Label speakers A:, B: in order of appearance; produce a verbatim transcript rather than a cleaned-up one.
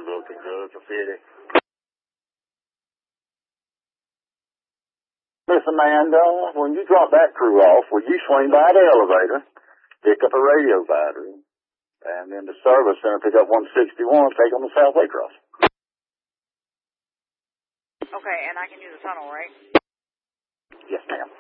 A: looking good for fifty. Listen, man, uh, when you drop that crew off, will you swing by the elevator, pick up a radio battery, and then the service center pick up one sixty-one, take them to Southway Crossing?
B: Okay, and I can use the tunnel, right?
A: Yes, ma'am.